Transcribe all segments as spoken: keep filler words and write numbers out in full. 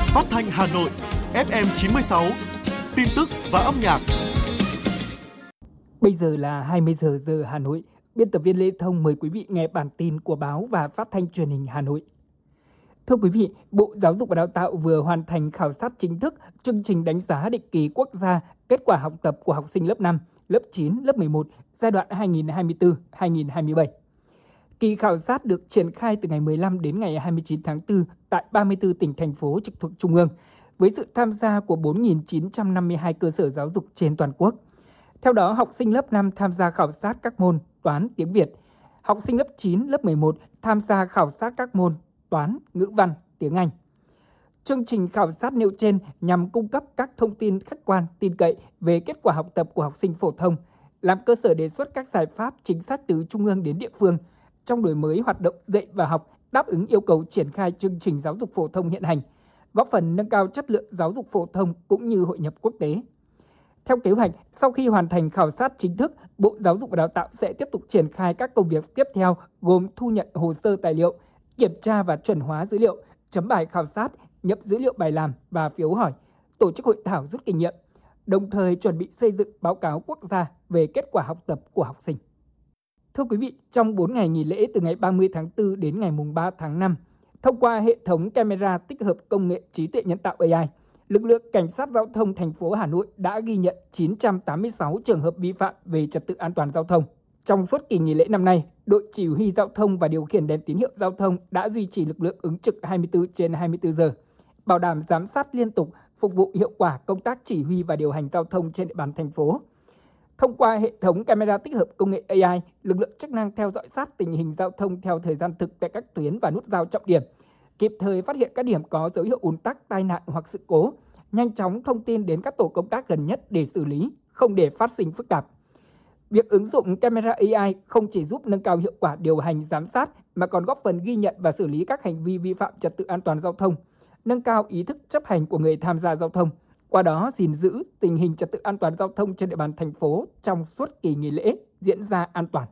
Phát thanh Hà Nội ép em chín mươi sáu, tin tức và âm nhạc. Bây giờ là hai mươi giờ giờ Hà Nội. Biên tập viên Lê Thông mời quý vị nghe bản tin của báo và phát thanh truyền hình Hà Nội. Thưa quý vị, Bộ Giáo dục và Đào tạo vừa hoàn thành khảo sát chính thức chương trình đánh giá định kỳ quốc gia kết quả học tập của học sinh lớp năm, lớp chín, lớp mười một giai đoạn hai nghìn không trăm hai mươi tư đến hai nghìn không trăm hai mươi bảy. Kỳ khảo sát được triển khai từ ngày mười lăm đến ngày hai mươi chín tháng tư tại ba mươi tư tỉnh, thành phố trực thuộc Trung ương, với sự tham gia của bốn nghìn chín trăm năm mươi hai cơ sở giáo dục trên toàn quốc. Theo đó, học sinh lớp năm tham gia khảo sát các môn toán, tiếng Việt. Học sinh lớp chín, lớp mười một tham gia khảo sát các môn toán, ngữ văn, tiếng Anh. Chương trình khảo sát nêu trên nhằm cung cấp các thông tin khách quan, tin cậy về kết quả học tập của học sinh phổ thông, làm cơ sở đề xuất các giải pháp chính sách từ trung ương đến địa phương trong đổi mới hoạt động dạy và học, đáp ứng yêu cầu triển khai chương trình giáo dục phổ thông hiện hành, góp phần nâng cao chất lượng giáo dục phổ thông cũng như hội nhập quốc tế. Theo kế hoạch, sau khi hoàn thành khảo sát chính thức, Bộ Giáo dục và Đào tạo sẽ tiếp tục triển khai các công việc tiếp theo gồm thu nhận hồ sơ tài liệu, kiểm tra và chuẩn hóa dữ liệu, chấm bài khảo sát, nhập dữ liệu bài làm và phiếu hỏi, tổ chức hội thảo rút kinh nghiệm, đồng thời chuẩn bị xây dựng báo cáo quốc gia về kết quả học tập của học sinh. Thưa quý vị, trong bốn ngày nghỉ lễ từ ngày ba mươi tháng tư đến ngày ba tháng năm, thông qua hệ thống camera tích hợp công nghệ trí tuệ nhân tạo A I, lực lượng Cảnh sát Giao thông thành phố Hà Nội đã ghi nhận chín trăm tám mươi sáu trường hợp vi phạm về trật tự an toàn giao thông. Trong suốt kỳ nghỉ lễ năm nay, đội chỉ huy giao thông và điều khiển đèn tín hiệu giao thông đã duy trì lực lượng ứng trực hai mươi tư trên hai mươi tư giờ, bảo đảm giám sát liên tục, phục vụ hiệu quả công tác chỉ huy và điều hành giao thông trên địa bàn thành phố. Thông qua hệ thống camera tích hợp công nghệ A I, lực lượng chức năng theo dõi sát tình hình giao thông theo thời gian thực tại các tuyến và nút giao trọng điểm, kịp thời phát hiện các điểm có dấu hiệu ùn tắc, tai nạn hoặc sự cố, nhanh chóng thông tin đến các tổ công tác gần nhất để xử lý, không để phát sinh phức tạp. Việc ứng dụng camera A I không chỉ giúp nâng cao hiệu quả điều hành giám sát mà còn góp phần ghi nhận và xử lý các hành vi vi phạm trật tự an toàn giao thông, nâng cao ý thức chấp hành của người tham gia giao thông, qua đó gìn giữ tình hình trật tự an toàn giao thông trên địa bàn thành phố trong suốt kỳ nghỉ lễ diễn ra an toàn.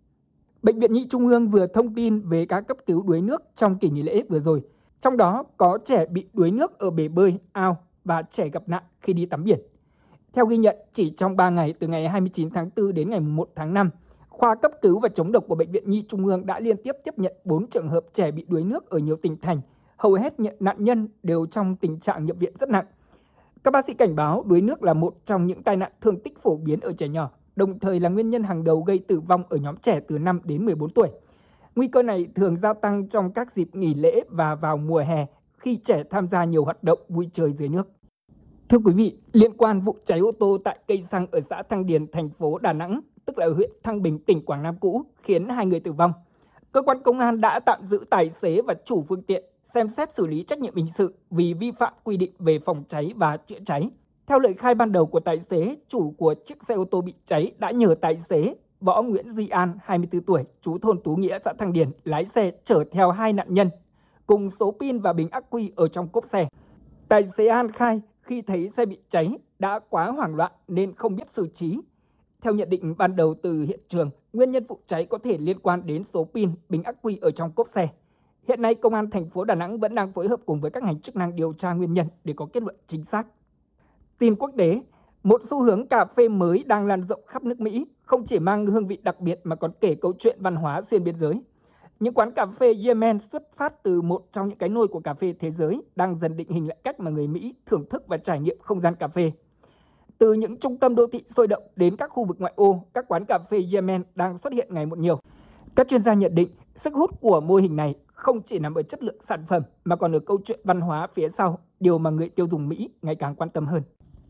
Bệnh viện Nhi Trung ương vừa thông tin về ca cấp cứu đuối nước trong kỳ nghỉ lễ vừa rồi, trong đó có trẻ bị đuối nước ở bể bơi, ao và trẻ gặp nạn khi đi tắm biển. Theo ghi nhận, chỉ trong ba ngày từ ngày hai mươi chín tháng tư đến ngày một tháng năm, khoa cấp cứu và chống độc của Bệnh viện Nhi Trung ương đã liên tiếp tiếp nhận bốn trường hợp trẻ bị đuối nước ở nhiều tỉnh thành. Hầu hết nhận nạn nhân đều trong tình trạng nhập viện rất nặng. Các bác sĩ cảnh báo đuối nước là một trong những tai nạn thương tích phổ biến ở trẻ nhỏ, đồng thời là nguyên nhân hàng đầu gây tử vong ở nhóm trẻ từ năm đến mười bốn tuổi. Nguy cơ này thường gia tăng trong các dịp nghỉ lễ và vào mùa hè khi trẻ tham gia nhiều hoạt động vui chơi dưới nước. Thưa quý vị, liên quan vụ cháy ô tô tại cây xăng ở xã Thăng Điền, thành phố Đà Nẵng, tức là huyện Thăng Bình, tỉnh Quảng Nam cũ, khiến hai người tử vong, cơ quan công an đã tạm giữ tài xế và chủ phương tiện, xem xét xử lý trách nhiệm hình sự vì vi phạm quy định về phòng cháy và chữa cháy. Theo lời khai ban đầu của tài xế, chủ của chiếc xe ô tô bị cháy đã nhờ tài xế Võ Nguyễn Duy An, hai mươi tư tuổi, trú thôn Tú Nghĩa, xã Thăng Điền, lái xe chở theo hai nạn nhân, cùng số pin và bình ắc quy ở trong cốp xe. Tài xế An khai khi thấy xe bị cháy đã quá hoảng loạn nên không biết xử trí. Theo nhận định ban đầu từ hiện trường, nguyên nhân vụ cháy có thể liên quan đến số pin, bình ắc quy ở trong cốp xe. Hiện nay, Công an thành phố Đà Nẵng vẫn đang phối hợp cùng với các ngành chức năng điều tra nguyên nhân để có kết luận chính xác. Tin quốc tế, một xu hướng cà phê mới đang lan rộng khắp nước Mỹ, không chỉ mang hương vị đặc biệt mà còn kể câu chuyện văn hóa xuyên biên giới. Những quán cà phê Yemen xuất phát từ một trong những cái nôi của cà phê thế giới đang dần định hình lại cách mà người Mỹ thưởng thức và trải nghiệm không gian cà phê. Từ những trung tâm đô thị sôi động đến các khu vực ngoại ô, các quán cà phê Yemen đang xuất hiện ngày một nhiều. Các chuyên gia nhận định sức hút của mô hình này không chỉ nằm ở chất lượng sản phẩm mà còn ở câu chuyện văn hóa phía sau, điều mà người tiêu dùng Mỹ ngày càng quan tâm hơn.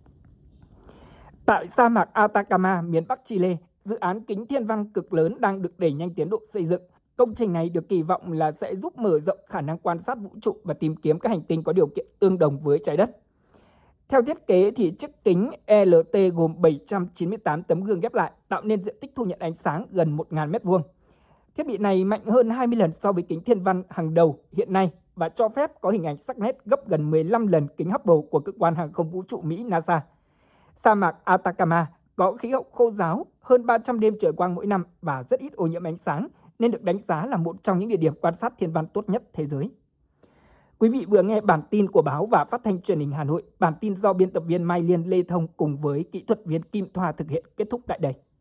Tại sa mạc Atacama, miền Bắc Chile, dự án kính thiên văn cực lớn đang được đẩy nhanh tiến độ xây dựng. Công trình này được kỳ vọng là sẽ giúp mở rộng khả năng quan sát vũ trụ và tìm kiếm các hành tinh có điều kiện tương đồng với trái đất. Theo thiết kế thì chiếc kính L T gồm bảy trăm chín mươi tám tấm gương ghép lại, tạo nên diện tích thu nhận ánh sáng gần một nghìn mét vuông. Thiết bị này mạnh hơn hai mươi lần so với kính thiên văn hàng đầu hiện nay và cho phép có hình ảnh sắc nét gấp gần mười lăm lần kính Hubble của cơ quan hàng không vũ trụ Mỹ NASA. Sa mạc Atacama có khí hậu khô ráo, hơn ba trăm đêm trời quang mỗi năm và rất ít ô nhiễm ánh sáng, nên được đánh giá là một trong những địa điểm quan sát thiên văn tốt nhất thế giới. Quý vị vừa nghe bản tin của báo và phát thanh truyền hình Hà Nội. Bản tin do biên tập viên Mai Liên, Lê Thông cùng với kỹ thuật viên Kim Thoa thực hiện kết thúc tại đây.